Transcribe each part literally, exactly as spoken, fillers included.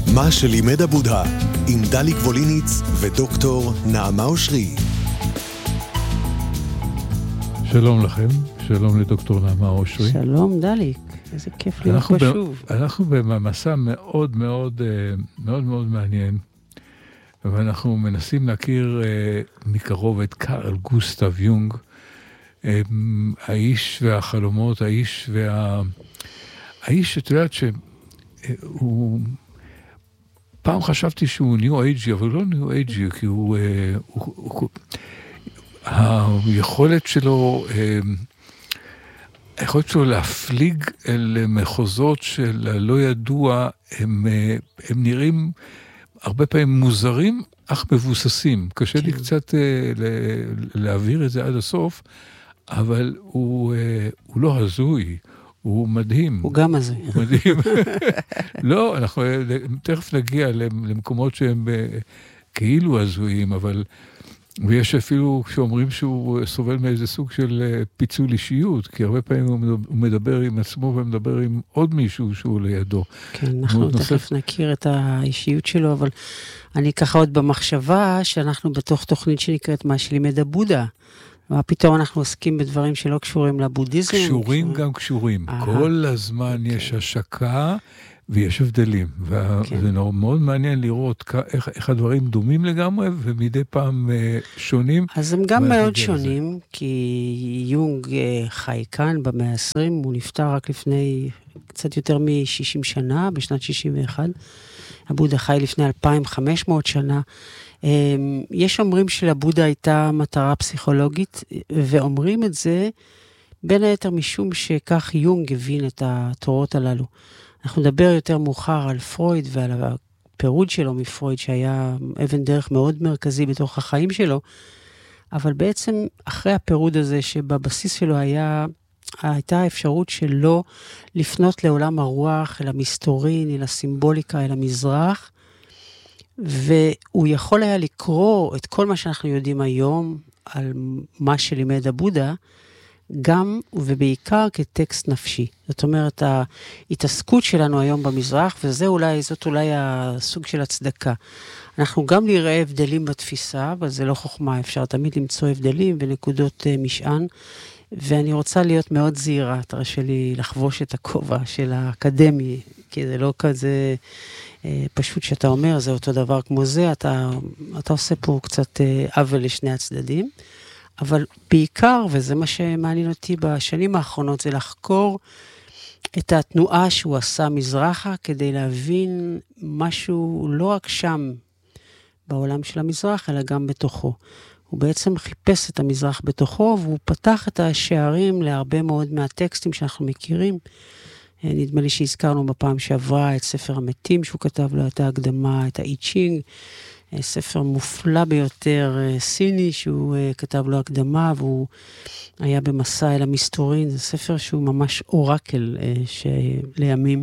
מה שלימד הבודה, עם דליק ווליניץ ודוקטור נעמה אושרי. שלום לכם, שלום לדוקטור נעמה אושרי. שלום דליק, איזה כיף להיות פה שוב. אנחנו במסע מאוד מאוד מאוד מאוד מעניין, ואנחנו מנסים להכיר מקרוב את קארל גוסטב יונג, האיש והחלומות, האיש וה... האיש, את יודעת שהוא... פעם חשבתי שהוא ניו אייג'י, אבל לא ניו אייג'י, כי הוא... הוא, הוא היכולת שלו, היכולת שלו להפליג אל מחוזות של לא ידוע, הם, הם נראים הרבה פעמים מוזרים, אך מבוססים. קשה לי קצת להעביר את זה עד הסוף, אבל הוא, הוא לא הזוי. הוא מדהים. הוא גם הזה. הוא מדהים. לא, אנחנו תכף נגיע למקומות שהם כאילו הזויים, אבל... ויש אפילו שאומרים שהוא סובל מאיזה סוג של פיצול אישיות, כי הרבה פעמים הוא מדבר עם עצמו ומדבר עם עוד מישהו שהוא לידו. כן, אנחנו תכף נוסף... נכיר את האישיות שלו, אבל אני ככה עוד במחשבה שאנחנו בתוך תוכנית שנקראת מה שלימד הבודה. מה פתאום אנחנו עוסקים בדברים שלא קשורים לבודהיזם? קשורים גם קשורים. כל הזמן יש השקה ויש הבדלים. וזה מאוד מעניין לראות איך הדברים דומים לגמרי ומדי פעם שונים. אז הם גם מאוד שונים, כי יונג חי כאן במאה ה-עשרים, הוא נפטר רק לפני קצת יותר מ-שישים שנה, בשנת שישים ואחת. הבודה חי לפני אלפיים וחמש מאות שנה. יש אומרים שלבודה הייתה מטרה פסיכולוגית, ואומרים את זה בין היתר משום שכך יונג הבין את התורות הללו. אנחנו נדבר יותר מאוחר על פרויד ועל הפירוד שלו מפרויד, שהיה אבן דרך מאוד מרכזי בתוך החיים שלו, אבל בעצם אחרי הפירוד הזה שבבסיס שלו היה, הייתה האפשרות שלו לפנות לעולם הרוח, אל המסתורין, אל הסימבוליקה, אל המזרח, והוא יכול היה לקרוא את כל מה שאנחנו יודעים היום על מה שלימד הבודה, גם ובעיקר כטקסט נפשי. זאת אומרת, ההתעסקות שלנו היום במזרח, וזה אולי, זאת אולי הסוג של הצדקה. אנחנו גם נראה הבדלים בתפיסה, אבל זה לא חוכמה, אפשר תמיד למצוא הבדלים ונקודות משען, ואני רוצה להיות מאוד זהירה, תרשה לי לחבוש את הכובע של האקדמי, כי זה לא כזה פשוט שאתה אומר, זה אותו דבר כמו זה, אתה, אתה עושה פה קצת עוול לשני הצדדים, אבל בעיקר, וזה מה שמעניין אותי בשנים האחרונות, זה לחקור את התנועה שהוא עשה מזרחה, כדי להבין משהו לא רק שם, בעולם של המזרח, אלא גם בתוכו. הוא בעצם חיפש את המזרח בתוכו, והוא פתח את השערים להרבה מאוד מהטקסטים שאנחנו מכירים. נדמה לי שהזכרנו בפעם שעברה את ספר המתים, שהוא כתב לו את ההקדמה, את האי צ'ינג, ספר מופלא ביותר, סיני, שהוא כתב לו הקדמה, והוא היה במסע אל המסתורין, זה ספר שהוא ממש אורקל לימים.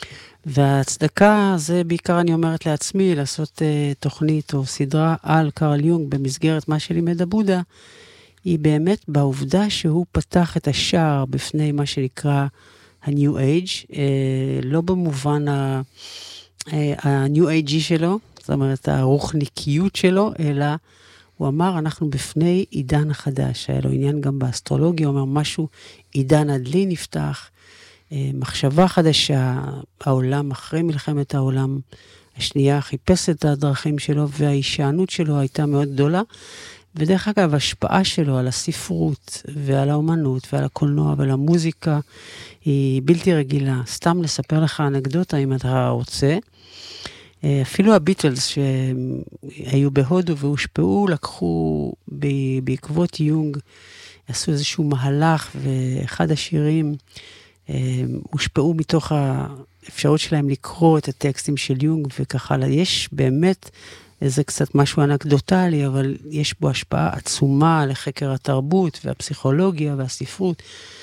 והצדקה, זה בעיקר אני אומרת לעצמי, לעשות תוכנית או סדרה על קארל יונג, במסגרת מה שלימד הבודה, היא באמת בעובדה שהוא פתח את השער בפני מה שנקרא ה-New Age, לא במובן ה-New Age שלו, זאת אומרת, הרוחניקיות שלו, אלא הוא אמר, אנחנו בפני עידן החדש. היה לו עניין גם באסטרולוגיה, הוא אומר משהו, עידן הדלי נפתח, מחשבה חדשה, העולם אחרי מלחמת העולם השנייה, חיפש את הדרכים שלו, וההישענות שלו הייתה מאוד גדולה, ודרך אגב, ההשפעה שלו על הספרות, ועל האומנות, ועל הקולנוע, ועל המוזיקה, היא בלתי רגילה. סתם לספר לך אנקדוטה, אם אתה רוצה, אפילו הביטלס שהיו בהודו והושפעו, לקחו בעקבות יונג, עשו איזשהו מהלך, ואחד השירים הושפעו מתוך האפשרות שלהם לקרוא את הטקסטים של יונג וככה. יש באמת איזה קצת משהו אנקדוטלי, אבל יש בו השפעה עצומה לחקר התרבות והפסיכולוגיה והספרות.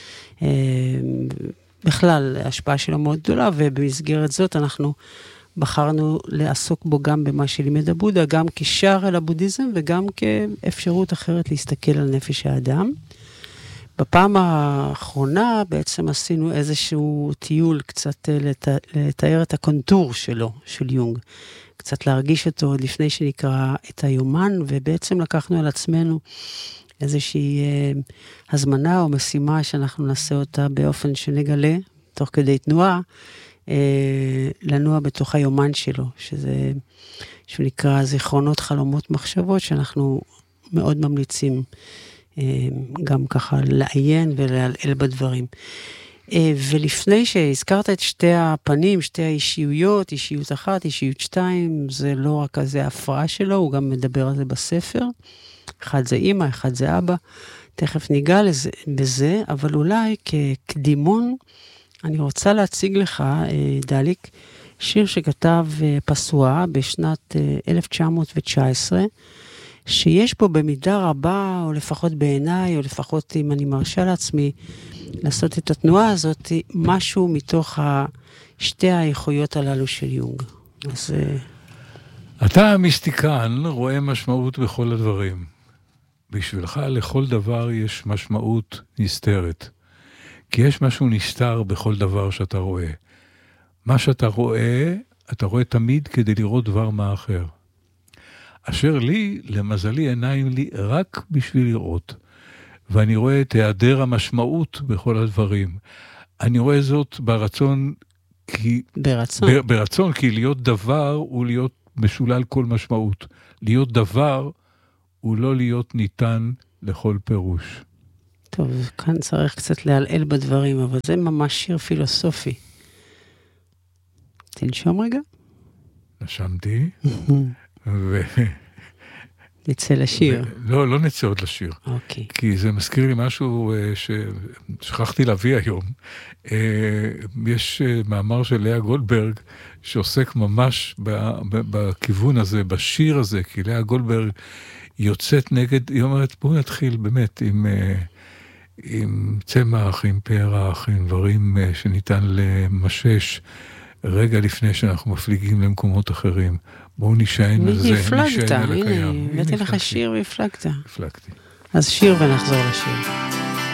בכלל, ההשפעה שלו מאוד גדולה, ובמסגרת זאת אנחנו בחרנו לעסוק בו גם במה שלימד הבודה, גם כשער אל הבודהיזם, וגם כאפשרות אחרת להסתכל על נפש האדם. בפעם האחרונה בעצם עשינו איזשהו טיול קצת לת... לתאר את הקונטור שלו, של יונג. קצת להרגיש אותו עוד לפני שנקרא את היומן, ובעצם לקחנו על עצמנו איזושהי אה, הזמנה או משימה שאנחנו נעשה אותה באופן שנגלה, תוך כדי תנועה, אה, לנוע בתוך היומן שלו, שזה שנקרא זיכרונות, חלומות, מחשבות, שאנחנו מאוד ממליצים אה, גם ככה לעיין ולהלעל בדברים. אה, ולפני שהזכרת את שתי הפנים, שתי האישיויות, אישיות אחת, אישיות שתיים, זה לא רק איזה הפרעה שלו, הוא גם מדבר על זה בספר. אחד זה אמא, אחד זה אבא, תכף ניגע לזה, בזה, אבל אולי כקדימון, אני רוצה להציג לך, דליק, שיר שכתב פסואה בשנת אלף תשע מאות תשע עשרה, שיש בו במידה רבה, או לפחות בעיניי, או לפחות אם אני מרשה לעצמי, לעשות את התנועה הזאת, משהו מתוך שתי האיכויות הללו של יונג. אז... אתה המיסטיקן רואה משמעות בכל הדברים. בשבילך לכל דבר יש משמעות נסתרת. כי יש משהו נסתר בכל דבר שאתה רואה. מה שאתה רואה, אתה רואה תמיד כדי לראות דבר מה אחר. אשר לי, למזלי, עיניים לי רק בשביל לראות. ואני רואה את היעדר המשמעות בכל הדברים. אני רואה זאת ברצון, כי... ברצון. ב, ברצון, כי להיות דבר הוא להיות משולל כל משמעות. להיות דבר הוא לא להיות ניתן לכל פירוש. טוב, כאן צריך קצת להלעל בדברים, אבל זה ממש שיר פילוסופי. תנשום רגע. נשמתי. ו... נצא לשיר. ו... לא, לא נצא עוד לשיר. אוקיי. כי זה מזכיר לי משהו ששכחתי להביא היום. יש מאמר של לאה גולדברג, שעוסק ממש בכיוון הזה, בשיר הזה, כי לאה גולדברג יוצאת נגד, היא אומרת, בואו נתחיל באמת עם... עם צמח, עם פרח, עם דברים שניתן למשש רגע לפני שאנחנו מפליגים למקומות אחרים. בואו נשען על זה, נשען על הקיים. הנה, הבאתי לך שיר והפלגת. הפלגתי. אז שיר ונחזור לשיר.